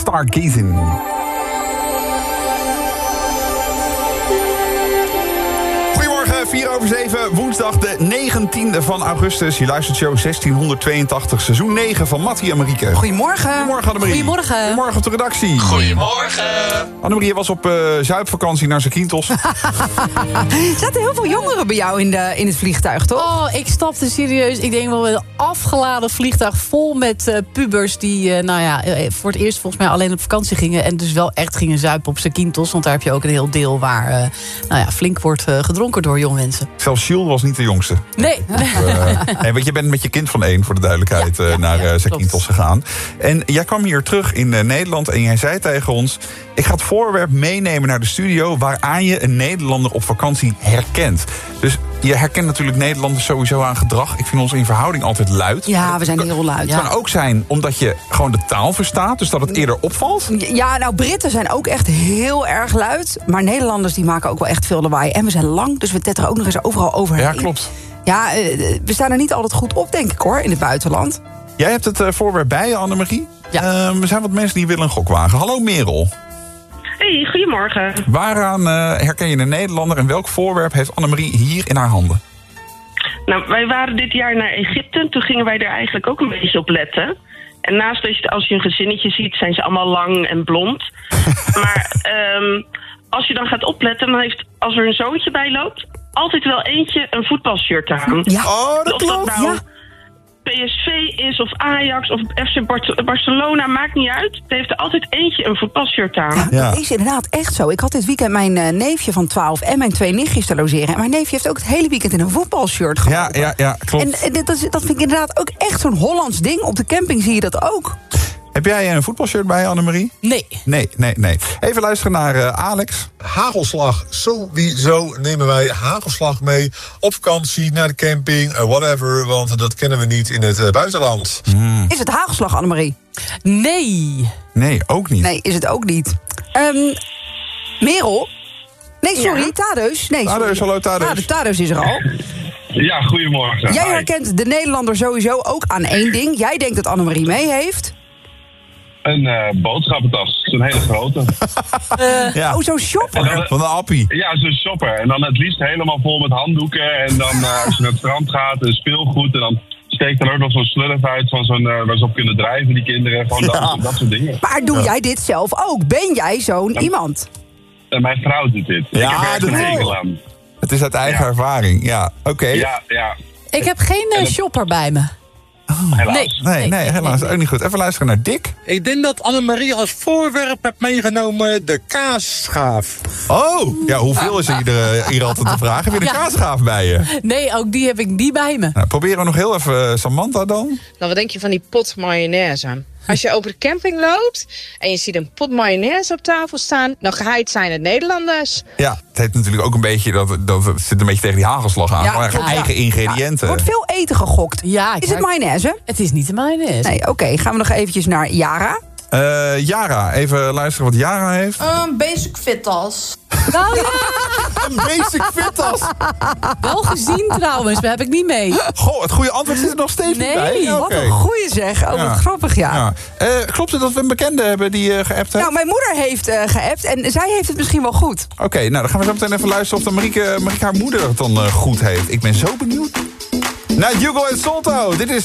Stargazing. Goedemorgen, 4:07, woensdag de 19e van augustus. Je luistert show 1682, seizoen 9 van Mattie en Marieke. Goedemorgen. Goedemorgen, Annemarie. Goedemorgen. Goedemorgen op de redactie. Goedemorgen. Annemarie was op zuipvakantie naar Zakynthos. Er zaten heel veel jongeren bij jou in het vliegtuig, toch? Oh, ik stapte serieus, ik denk wel een afgeladen vliegtuig vol met pubers die voor het eerst volgens mij alleen op vakantie gingen en dus wel echt gingen zuipen op Zakynthos, want daar heb je ook een heel deel waar flink wordt gedronken door jonge mensen. Zelfs Jules was niet de jongste. Nee. Want je bent met je kind van 1, voor de duidelijkheid, naar Zakynthos gegaan. En jij kwam hier terug in Nederland en jij zei tegen ons: ik ga het voorwerp meenemen naar de studio waaraan je een Nederlander op vakantie herkent. Dus je herkent natuurlijk Nederlanders sowieso aan gedrag. Ik vind ons in verhouding altijd luid. Ja, we zijn heel luid. Het kan ook zijn omdat je gewoon de taal verstaat, dus dat het eerder opvalt. Ja, nou, Britten zijn ook echt heel erg luid. Maar Nederlanders die maken ook wel echt veel lawaai. En we zijn lang, dus we tetteren ook nog eens overal overheen. Ja, klopt. Ja, we staan er niet altijd goed op, denk ik hoor, in het buitenland. Jij hebt het voorwerp bij je, Annemarie. Ja. Er zijn wat mensen die willen een gok wagen. Hallo Merel. Hey, goedemorgen. Waaraan herken je een Nederlander en welk voorwerp heeft Annemarie hier in haar handen? Nou, wij waren dit jaar naar Egypte. Toen gingen wij er eigenlijk ook een beetje op letten. En naast als je een gezinnetje ziet, zijn ze allemaal lang en blond. Maar als je dan gaat opletten, dan heeft, als er een zoontje bij loopt, altijd wel eentje een voetbalshirt aan. Ja. Oh, dat Of dat klopt. nou PSV is of Ajax of FC Barcelona, maakt niet uit. Er heeft er altijd eentje een voetbalshirt aan. Ja, dat is inderdaad echt zo. Ik had dit weekend mijn neefje van 12 en mijn 2 nichtjes te logeren. En mijn neefje heeft ook het hele weekend in een voetbalshirt gelopen. Ja, klopt. En dat vind ik inderdaad ook echt zo'n Hollands ding. Op de camping zie je dat ook. Heb jij een voetbalshirt bij je, Annemarie? Nee. Nee. Even luisteren naar Alex. Hagelslag. Sowieso nemen wij hagelslag mee op vakantie, naar de camping, whatever. Want dat kennen we niet in het buitenland. Is het hagelslag, Annemarie? Nee. Nee, ook niet. Nee, is het ook niet. Merel? Nee, sorry, Ja. Tadeus. Nee, sorry. Tadeus, hallo Tadeus. Ah, de Tadeus is er al. Ja, goedemorgen. Jij Hi. herkent de Nederlander sowieso ook aan één ding. Jij denkt dat Annemarie mee heeft. Een boodschappentas. Zo'n hele grote. Ja. Oh, zo'n shopper. Van de appie. Ja, zo'n shopper. En dan het liefst helemaal vol met handdoeken. En dan als je naar het strand gaat, speelgoed. En dan steekt er ook nog zo'n slurf uit van zo'n, waar ze op kunnen drijven, die kinderen. Gewoon dat soort dingen. Maar doe jij dit zelf ook? Ben jij zo'n iemand? En mijn vrouw doet dit. Ja, ik heb er echt dat een is- hekel aan. Het is uit eigen ervaring. Ja, oké. Ja. Ik heb geen shopper bij me. Helaas. Nee. Nee, helaas. Ook niet goed. Even luisteren naar Dick. Ik denk dat Annemarie als voorwerp heeft meegenomen de kaasschaaf. Oh, ja, hoeveel is er hier altijd te vragen? Heb je de Ja. kaasschaaf bij je? Nee, ook die heb ik niet bij me. Nou, proberen we nog heel even Samantha dan. Nou, wat denk je van die pot mayonaise? Als je over de camping loopt en je ziet een pot mayonaise op tafel staan, dan geheid zijn het Nederlanders. Ja, het heeft natuurlijk ook een beetje, dat het zit een beetje tegen die hagelslag aan. Ja, Gewoon klopt, eigen ja. ingrediënten. Er wordt veel eten gegokt. Ja, Is het mayonaise? Het is niet de mayonaise. Nee, oké. Gaan we nog eventjes naar Yara. Yara, even luisteren wat Yara heeft. Een basic fittas. Nou ja, Een basic fittas. wel gezien trouwens, maar heb ik niet mee. Goh, het goede antwoord zit er nog steeds niet Nee, bij. wat Oké. Wat een goeie zeg. Oh, Ja. wat grappig, ja. Ja. Klopt het dat we een bekende hebben die geappt heeft? Nou, mijn moeder heeft geappt en zij heeft het misschien wel goed. Oké, nou dan gaan we zo meteen even luisteren of de Marieke haar moeder het dan goed heeft. Ik ben zo benieuwd. Nou, Hugo en Solto, dit is